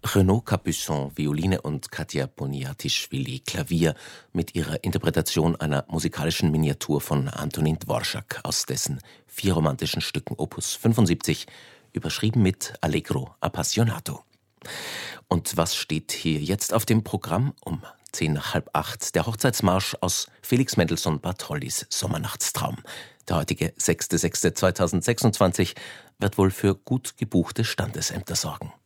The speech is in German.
Renaud Capuçon, Violine und Katja Boniatischvili, Klavier, mit ihrer Interpretation einer musikalischen Miniatur von Antonin Dvorak aus dessen 4 romantischen Stücken Opus 75, überschrieben mit Allegro appassionato. Und was steht hier jetzt auf dem Programm? Um 7:50 der Hochzeitsmarsch aus Felix Mendelssohn Bartholdys Sommernachtstraum. Der heutige 6.6.2026 wird wohl für gut gebuchte Standesämter sorgen.